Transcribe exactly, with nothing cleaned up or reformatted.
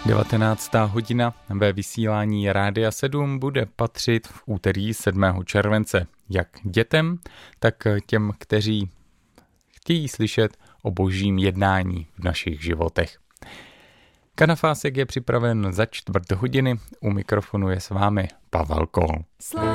devatenáctá hodina ve vysílání Rádia sedm bude patřit v úterý sedmého července jak dětem, tak těm, kteří chtějí slyšet o božím jednání v našich životech. Kanafásek je připraven za čtvrt hodiny, u mikrofonu je s vámi Pavel Kohl.